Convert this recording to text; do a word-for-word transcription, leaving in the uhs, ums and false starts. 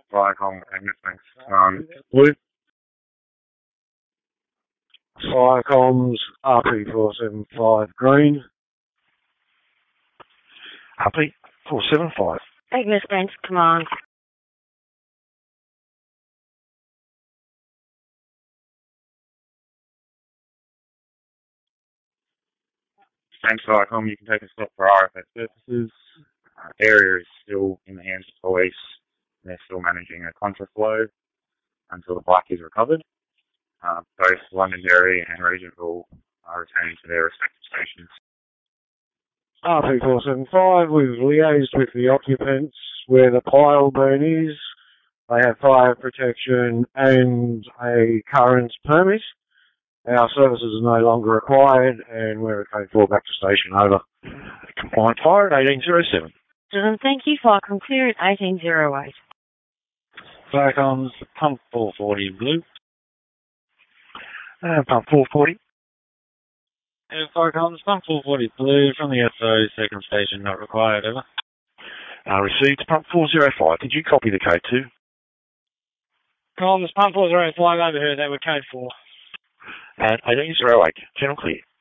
Viacom, Agnes, thanks. Um, Blue. Viacom's R P four seven five green. R P four seven five. Agnes, thanks, command. Thanks, Viacom. You can take a stop for R F S purposes. Uh, area is still in the hands of police. They're still managing a contraflow until the bike is recovered. Uh, both Londonderry and Regentville are returning to their respective stations. R P four seven five, we've liaised with the occupants where the pile burn is. They have fire protection and a current permit. Our services are no longer required, and we're at code four back to station. Over. Compliant fire at eighteen oh seven. Dylan, thank you. Viacom clear at eighteen oh eight. Viacom's pump four forty blue. Uh, pump four forty. And Viacom's pump four forty blue from the S O, second station not required, over. Uh, received pump four oh five. Did you copy the code two? Comms, pump four oh five over here, they were code four. At eighteen oh eight. Channel clear.